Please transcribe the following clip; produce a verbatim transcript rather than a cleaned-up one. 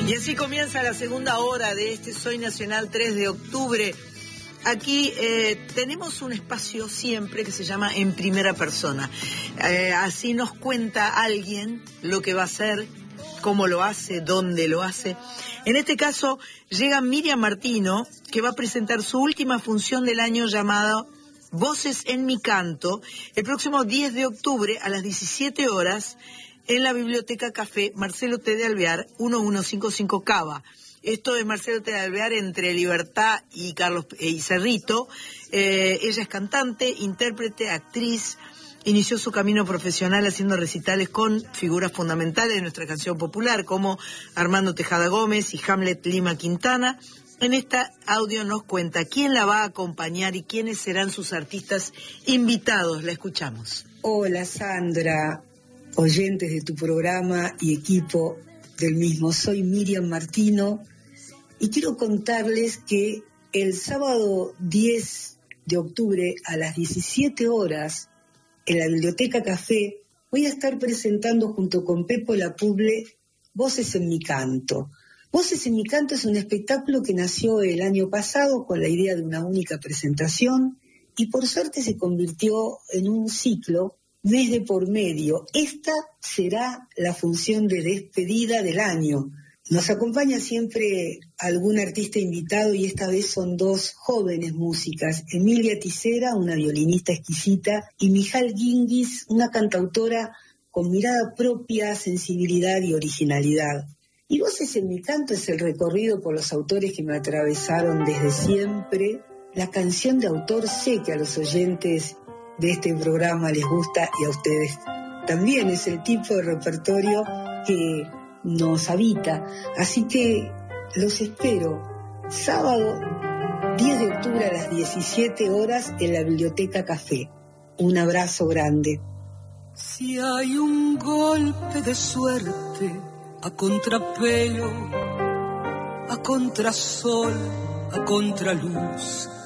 Y así comienza la segunda hora de este Soy Nacional tres de octubre. Aquí eh, tenemos un espacio siempre que se llama En Primera Persona. Eh, así nos cuenta alguien lo que va a hacer, cómo lo hace, dónde lo hace. En este caso llega Miriam Martino, que va a presentar su última función del año llamada Voces en mi canto, el próximo diez de octubre a las diecisiete horas en la Biblioteca Café Marcelo T. de Alvear, mil ciento cincuenta y cinco Cava. Esto es Marcelo T. de Alvear entre Libertad y Carlos y Cerrito. Eh, ella es cantante, intérprete, actriz. Inició su camino profesional haciendo recitales con figuras fundamentales de nuestra canción popular, como Armando Tejada Gómez y Hamlet Lima Quintana. En esta audio nos cuenta quién la va a acompañar y quiénes serán sus artistas invitados. La escuchamos. Hola Sandra, oyentes de tu programa y equipo del mismo. Soy Miriam Martino y quiero contarles que el sábado diez de octubre a las diecisiete horas en la Biblioteca Café voy a estar presentando junto con Pepo Lapuble Voces en mi canto. Voces en mi canto es un espectáculo que nació el año pasado con la idea de una única presentación y por suerte se convirtió en un ciclo mes de por medio. Esta será la función de despedida del año. Nos acompaña siempre algún artista invitado y esta vez son dos jóvenes músicas, Emilia Tisera, una violinista exquisita, y Mijal Guinguis, una cantautora con mirada propia, sensibilidad y originalidad. Y Voces en mi canto es el recorrido por los autores que me atravesaron desde siempre. La canción de autor sé que a los oyentes de este programa les gusta y a ustedes también. Es el tipo de repertorio que nos habita. Así que los espero sábado diez de octubre a las diecisiete horas en la Biblioteca Café. Un abrazo grande. Si hay un golpe de suerte a contrapelo, a contrasol, a contraluz,